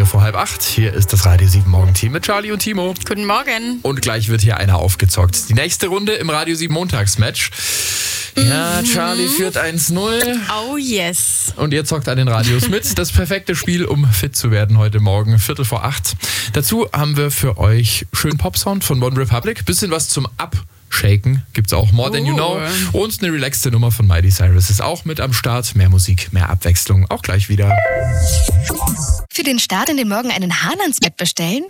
vor 7:30. Hier ist das Radio 7 Morgenteam mit Charlie und Timo. Guten Morgen. Und gleich wird hier einer aufgezockt. Die nächste Runde im Radio 7 Montagsmatch. Ja, Charlie führt 1-0. Oh yes. Und ihr zockt an den Radios mit. Das perfekte Spiel, um fit zu werden heute Morgen, 7:45. Dazu haben wir für euch schönen Popsound von One Republic. Bisschen was zum Abshaken gibt's auch. More Than You Know. Und eine relaxte Nummer von Miley Cyrus ist auch mit am Start. Mehr Musik, mehr Abwechslung. Auch gleich wieder. Für den Start in den Morgen einen Hahn ans Bett bestellen?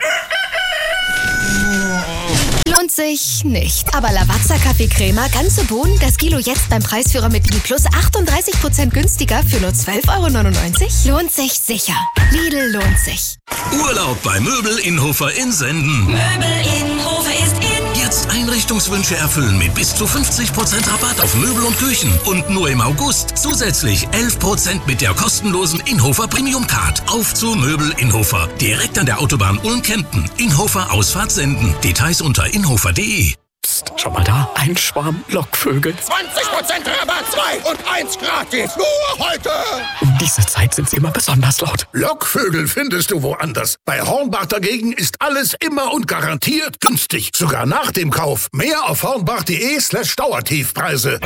Lohnt sich nicht. Aber Lavazza Kaffeecrema, ganze Bohnen, das Kilo jetzt beim Preisführer mit Lidl Plus 38% günstiger für nur 12,99 €? Lohnt sich sicher. Lidl lohnt sich. Urlaub bei Möbel Innhofer in Senden. Möbel Innhofer ist in. Jetzt Einrichtungswünsche erfüllen mit bis zu 50% Rabatt auf Möbel und Küchen. Und nur im August zusätzlich 11% mit der kostenlosen Innhofer Premium Card. Auf zu Möbel Innhofer. Direkt an der Autobahn Ulm-Kempten. Innhofer Ausfahrt Senden. Details unter innhofer.de. Psst, schau mal da, ein Schwarm Lockvögel. 20% Rabatt, 2 und 1 gratis. Nur heute. Um diese Zeit sind sie immer besonders laut. Lockvögel findest du woanders. Bei Hornbach dagegen ist alles immer und garantiert günstig. Sogar nach dem Kauf. Mehr auf hornbach.de/Dauertiefpreise.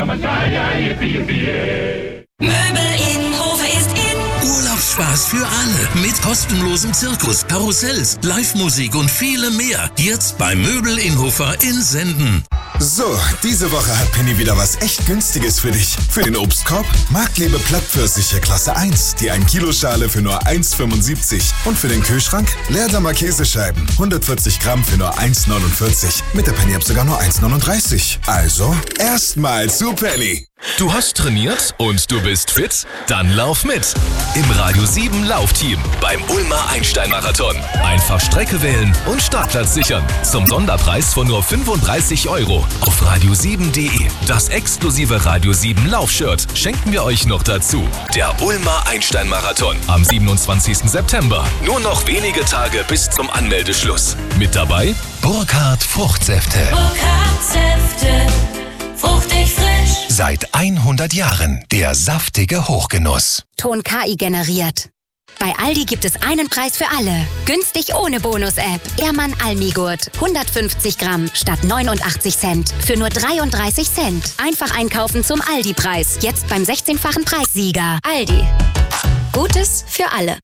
Möbel Innhofer ist in. Urlaubsspaß für alle. Mit kostenlosem Zirkus, Karussells, Live-Musik und vielem mehr. Jetzt bei Möbel Innhofer in Senden. So, diese Woche hat Penny wieder was echt Günstiges für dich. Für den Obstkorb Marktlebe Plattpfirsiche Klasse 1, die 1-Kilo-Schale für nur 1,75. Und für den Kühlschrank Leerdammer Käsescheiben, 140 Gramm für nur 1,49. Mit der Penny-App sogar nur 1,39. Also, erstmal zu Penny. Du hast trainiert und du bist fit? Dann lauf mit im Radio 7 Laufteam beim Ulmer Einstein-Marathon. Einfach Strecke wählen und Startplatz sichern. Zum Sonderpreis von nur 35 € auf radio7.de. Das exklusive Radio 7 Laufshirt schenken wir euch noch dazu. Der Ulmer Einstein-Marathon am 27. September. Nur noch wenige Tage bis zum Anmeldeschluss. Mit dabei Burkhardt Fruchtsäfte. Burkhardt Säfte. Fruchtig frisch. Seit 100 Jahren der saftige Hochgenuss. Ton KI generiert. Bei Aldi gibt es einen Preis für alle. Günstig ohne Bonus-App. Ehrmann Almigurt. 150 Gramm statt 89 Cent. Für nur 33 Cent. Einfach einkaufen zum Aldi-Preis. Jetzt beim 16-fachen Preissieger. Aldi. Gutes für alle.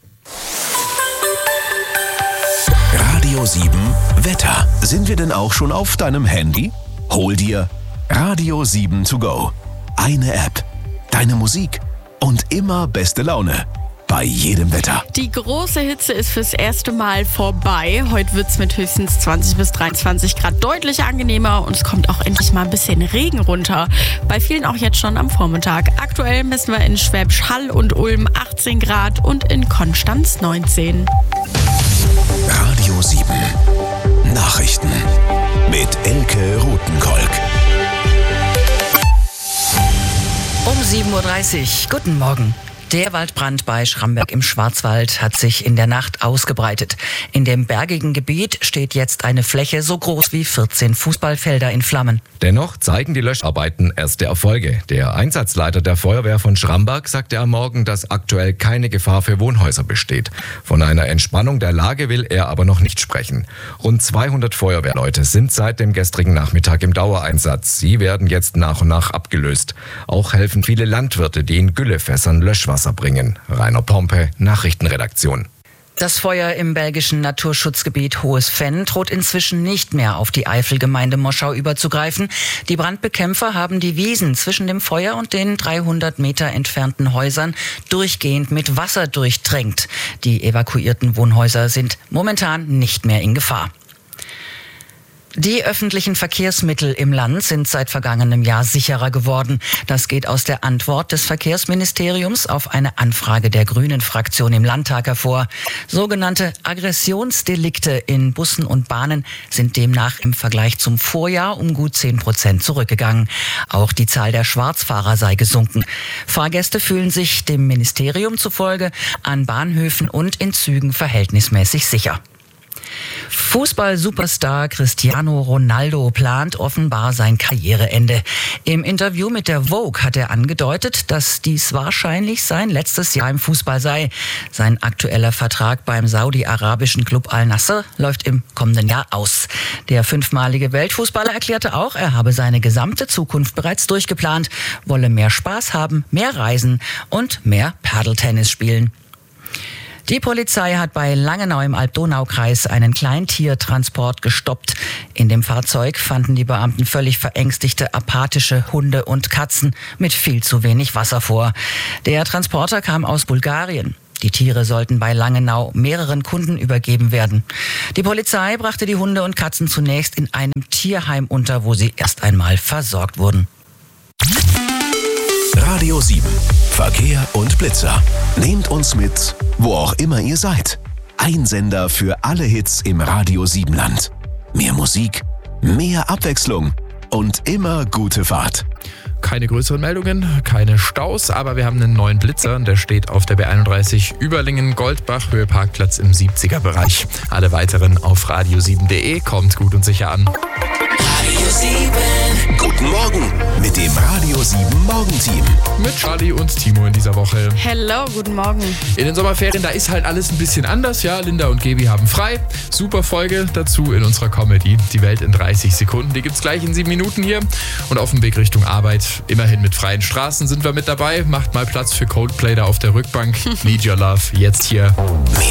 Radio 7 Wetter. Sind wir denn auch schon auf deinem Handy? Hol dir Radio 7 to go. Eine App, deine Musik und immer beste Laune. Bei jedem Wetter. Die große Hitze ist fürs erste Mal vorbei. Heute wird es mit höchstens 20 bis 23 Grad deutlich angenehmer und es kommt auch endlich mal ein bisschen Regen runter. Bei vielen auch jetzt schon am Vormittag. Aktuell messen wir in Schwäbisch Hall und Ulm 18 Grad und in Konstanz 19. Radio 7 Nachrichten mit Elke Rothenkolk. Um 7:30 Uhr. Guten Morgen. Der Waldbrand bei Schramberg im Schwarzwald hat sich in der Nacht ausgebreitet. In dem bergigen Gebiet steht jetzt eine Fläche so groß wie 14 Fußballfelder in Flammen. Dennoch zeigen die Löscharbeiten erste Erfolge. Der Einsatzleiter der Feuerwehr von Schramberg sagte am Morgen, dass aktuell keine Gefahr für Wohnhäuser besteht. Von einer Entspannung der Lage will er aber noch nicht sprechen. Rund 200 Feuerwehrleute sind seit dem gestrigen Nachmittag im Dauereinsatz. Sie werden jetzt nach und nach abgelöst. Auch helfen viele Landwirte, die in Güllefässern Löschwasser bringen. Rainer Pompe, Nachrichtenredaktion. Das Feuer im belgischen Naturschutzgebiet Hohes Venn droht inzwischen nicht mehr auf die Eifelgemeinde Moschau überzugreifen. Die Brandbekämpfer haben die Wiesen zwischen dem Feuer und den 300 Meter entfernten Häusern durchgehend mit Wasser durchtränkt. Die evakuierten Wohnhäuser sind momentan nicht mehr in Gefahr. Die öffentlichen Verkehrsmittel im Land sind seit vergangenem Jahr sicherer geworden. Das geht aus der Antwort des Verkehrsministeriums auf eine Anfrage der Grünen-Fraktion im Landtag hervor. Sogenannte Aggressionsdelikte in Bussen und Bahnen sind demnach im Vergleich zum Vorjahr um gut 10% zurückgegangen. Auch die Zahl der Schwarzfahrer sei gesunken. Fahrgäste fühlen sich dem Ministerium zufolge an Bahnhöfen und in Zügen verhältnismäßig sicher. Fußball-Superstar Cristiano Ronaldo plant offenbar sein Karriereende. Im Interview mit der Vogue hat er angedeutet, dass dies wahrscheinlich sein letztes Jahr im Fußball sei. Sein aktueller Vertrag beim saudi-arabischen Club Al-Nassr läuft im kommenden Jahr aus. Der 5-malige Weltfußballer erklärte auch, er habe seine gesamte Zukunft bereits durchgeplant, wolle mehr Spaß haben, mehr reisen und mehr Paddeltennis spielen. Die Polizei hat bei Langenau im Alb-Donau-Kreis einen Kleintiertransport gestoppt. In dem Fahrzeug fanden die Beamten völlig verängstigte, apathische Hunde und Katzen mit viel zu wenig Wasser vor. Der Transporter kam aus Bulgarien. Die Tiere sollten bei Langenau mehreren Kunden übergeben werden. Die Polizei brachte die Hunde und Katzen zunächst in einem Tierheim unter, wo sie erst einmal versorgt wurden. Radio 7. Verkehr und Blitzer. Nehmt uns mit, wo auch immer ihr seid. Ein Sender für alle Hits im Radio 7 Land. Mehr Musik, mehr Abwechslung und immer gute Fahrt. Keine größeren Meldungen, keine Staus, aber wir haben einen neuen Blitzer. Der steht auf der B31 Überlingen-Goldbach, Höhe Parkplatz im 70er-Bereich. Alle weiteren auf radio7.de. Kommt gut und sicher an. Radio 7. Guten Morgen mit dem Radio 7 Morgenteam. Mit Charlie und Timo in dieser Woche. Hello, guten Morgen. In den Sommerferien, da ist halt alles ein bisschen anders. Ja, Linda und Gebi haben frei. Super Folge dazu in unserer Comedy. Die Welt in 30 Sekunden. Die gibt's gleich in 7 Minuten hier. Und auf dem Weg Richtung Arbeit, immerhin mit freien Straßen, sind wir mit dabei. Macht mal Platz für Coldplay da auf der Rückbank. Need Your Love, jetzt hier.